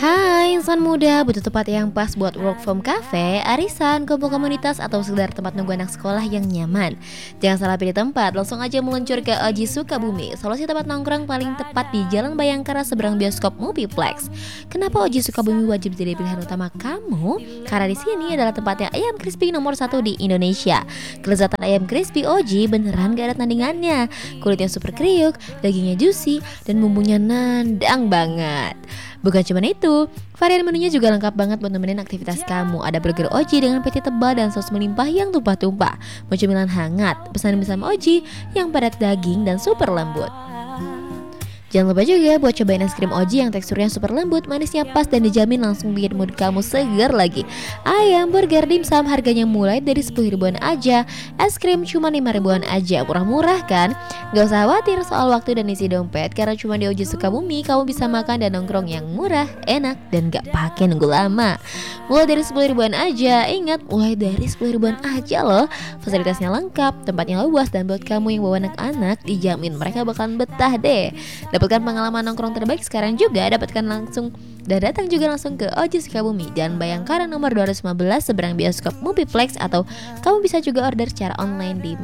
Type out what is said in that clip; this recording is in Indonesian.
Hai insan muda, butuh tempat yang pas buat work from cafe, arisan, kumpul komunitas, atau sekedar tempat nunggu anak sekolah yang nyaman? Jangan salah pilih tempat, langsung aja meluncur ke Oji Sukabumi, solusi tempat nongkrong paling tepat di Jalan Bayangkara seberang bioskop Moviplex. Kenapa Oji Sukabumi wajib jadi pilihan utama kamu? Karena di sini adalah tempatnya ayam crispy nomor satu di Indonesia. Kelezatan ayam crispy Oji beneran gak ada tandingannya. Kulitnya super kriuk, dagingnya juicy, dan bumbunya nandang banget. Bukan cuma itu, varian menunya juga lengkap banget buat nemenin aktivitas kamu. Ada burger Oji dengan patty tebal dan saus melimpah yang tumpah-tumpah. Mau cemilan hangat, pesan bersama Oji yang padat daging dan super lembut. Jangan lupa juga buat cobain es krim Oji yang teksturnya super lembut, manisnya pas, dan dijamin langsung bikin mood kamu segar lagi. Ayam, burger, dimsum harganya mulai dari 10 ribuan aja. Es krim cuma 5 ribuan aja, murah-murah kan? Gak usah khawatir soal waktu dan isi dompet, karena cuma di Oji Sukabumi kamu bisa makan dan nongkrong yang murah, enak, dan gak pakai nunggu lama. Mulai dari 10 ribuan aja, ingat mulai dari 10 ribuan aja loh. Fasilitasnya lengkap, tempatnya luas, dan buat kamu yang bawa anak-anak dijamin mereka bakalan betah deh. Dapatkan pengalaman nongkrong terbaik sekarang juga, dapatkan langsung dan datang juga langsung ke Oji Sukabumi Jalan Bayangkara nomor 215 seberang bioskop Moviplex, atau kamu bisa juga order secara online di